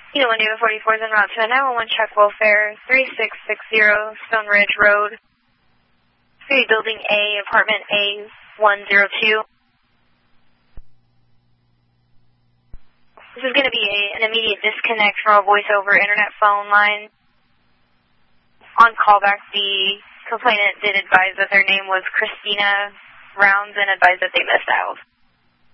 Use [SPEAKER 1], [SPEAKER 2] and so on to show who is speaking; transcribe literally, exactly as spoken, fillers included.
[SPEAKER 1] You know, Diva forty-four is en route to a nine one one check welfare, three six six zero Stone Ridge Road, City Building A, Apartment A one oh two. This is going to be a, an immediate disconnect from a voice-over internet phone line. On callback, the complainant did advise that their name was Christina Rounds and advised that they missed out.